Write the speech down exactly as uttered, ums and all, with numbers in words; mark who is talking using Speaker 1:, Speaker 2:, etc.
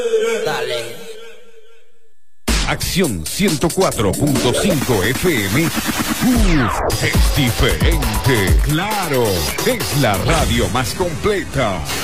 Speaker 1: Dale.
Speaker 2: Acción ciento cuatro punto cinco F M. Uf, es diferente. Claro, es la radio más completa.